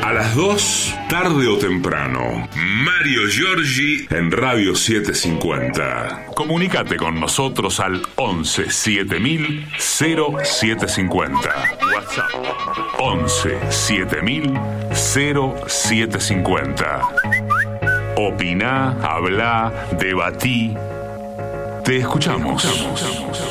A las 2, tarde o temprano. Mario Giorgi en Radio 750. Comunícate con nosotros al 11 7000 0750. WhatsApp 11 7000 0750. Opina, habla, debatí. Te escuchamos.